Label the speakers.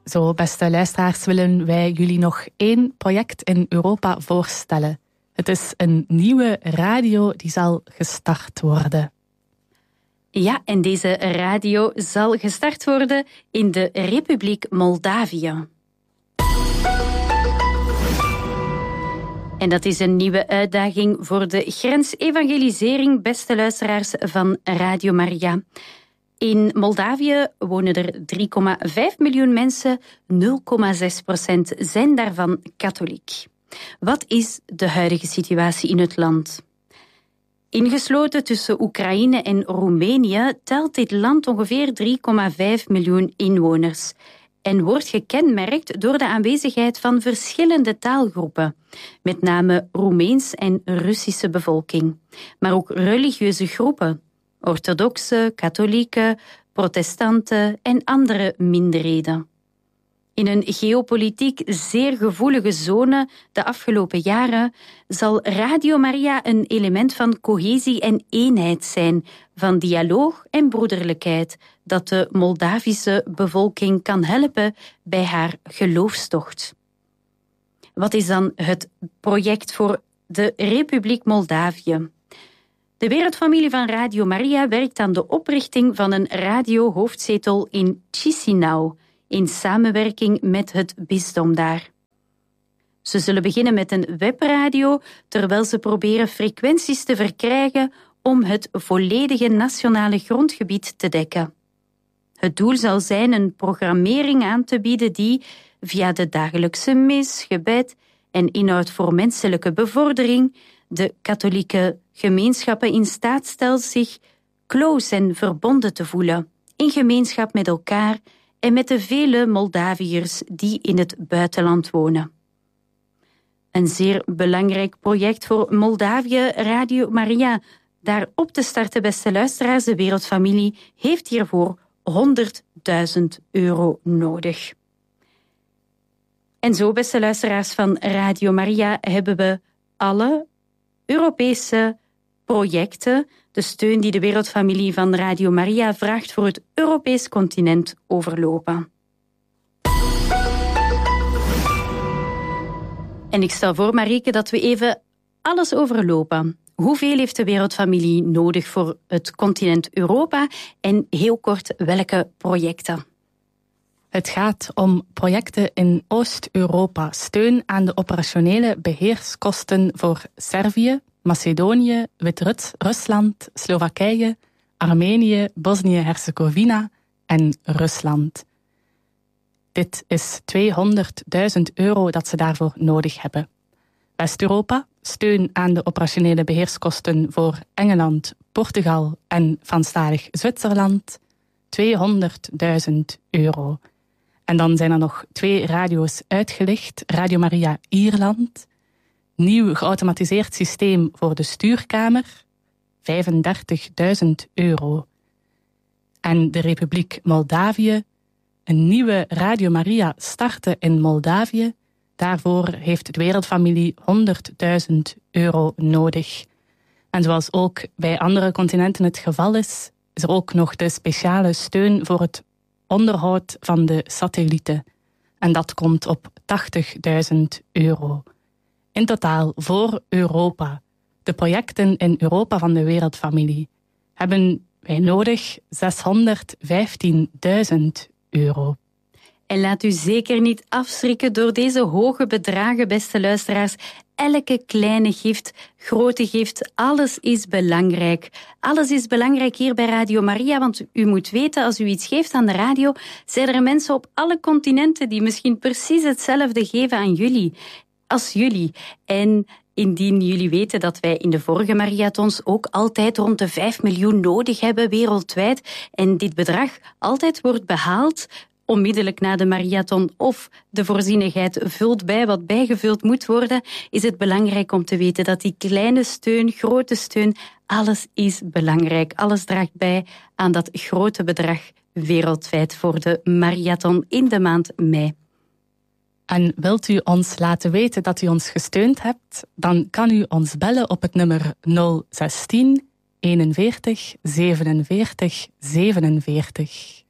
Speaker 1: Zo, beste luisteraars, willen wij jullie nog 1 project in Europa voorstellen. Het is een nieuwe radio die zal gestart worden.
Speaker 2: Ja, en deze radio zal gestart worden in de Republiek Moldavië. En dat is een nieuwe uitdaging voor de grensevangelisering, beste luisteraars van Radio Maria. In Moldavië wonen er 3,5 miljoen mensen, 0,6% zijn daarvan katholiek. Wat is de huidige situatie in het land? Ingesloten tussen Oekraïne en Roemenië telt dit land ongeveer 3,5 miljoen inwoners en wordt gekenmerkt door de aanwezigheid van verschillende taalgroepen, met name Roemeens en Russische bevolking, maar ook religieuze groepen, orthodoxe, katholieken, protestanten en andere minderheden. In een geopolitiek zeer gevoelige zone de afgelopen jaren zal Radio Maria een element van cohesie en eenheid zijn, van dialoog en broederlijkheid, dat de Moldavische bevolking kan helpen bij haar geloofstocht. Wat is dan het project voor de Republiek Moldavië? De wereldfamilie van Radio Maria werkt aan de oprichting van een radiohoofdzetel in Chisinau, in samenwerking met het bisdom daar. Ze zullen beginnen met een webradio, terwijl ze proberen frequenties te verkrijgen om het volledige nationale grondgebied te dekken. Het doel zal zijn een programmering aan te bieden die, via de dagelijkse mis, gebed en inhoud voor menselijke bevordering, de katholieke gemeenschappen in staat stelt zich close en verbonden te voelen, in gemeenschap met elkaar en met de vele Moldaviërs die in het buitenland wonen. Een zeer belangrijk project voor Moldavië, Radio Maria. Daar op te starten, beste luisteraars, de wereldfamilie heeft hiervoor €100.000 nodig. En zo, beste luisteraars van Radio Maria, hebben we alle Europese projecten, de steun die de wereldfamilie van Radio Maria vraagt voor het Europees continent, overlopen. En ik stel voor, Marieke, dat we even alles overlopen. Hoeveel heeft de wereldfamilie nodig voor het continent Europa en heel kort welke projecten?
Speaker 1: Het gaat om projecten in Oost-Europa, steun aan de operationele beheerskosten voor Servië, Macedonië, Wit-Rusland, Slowakije, Armenië, Bosnië-Herzegovina en Rusland. Dit is €200.000 dat ze daarvoor nodig hebben. West-Europa, steun aan de operationele beheerskosten voor Engeland, Portugal en Franstalig Zwitserland, €200.000. En dan zijn er nog 2 radio's uitgelicht. Radio Maria Ierland, nieuw geautomatiseerd systeem voor de stuurkamer, €35.000. En de Republiek Moldavië, een nieuwe Radio Maria starten in Moldavië. Daarvoor heeft de wereldfamilie €100.000 nodig. En zoals ook bij andere continenten het geval is er ook nog de speciale steun voor het onderhoud van de satellieten. En dat komt op €80.000. In totaal voor Europa. De projecten in Europa van de wereldfamilie hebben wij nodig €615.000.
Speaker 2: En laat u zeker niet afschrikken door deze hoge bedragen, beste luisteraars. Elke kleine gift, grote gift, alles is belangrijk. Alles is belangrijk hier bij Radio Maria, want u moet weten, als u iets geeft aan de radio, zijn er mensen op alle continenten die misschien precies hetzelfde geven aan jullie, als jullie. En indien jullie weten dat wij in de vorige Mariathons ook altijd rond de 5 miljoen nodig hebben wereldwijd, en dit bedrag altijd wordt behaald onmiddellijk na de marathon of de voorzienigheid vult bij wat bijgevuld moet worden, is het belangrijk om te weten dat die kleine steun, grote steun, alles is belangrijk. Alles draagt bij aan dat grote bedrag wereldwijd voor de marathon in de maand mei.
Speaker 1: En wilt u ons laten weten dat u ons gesteund hebt, dan kan u ons bellen op het nummer 016 41 47 47.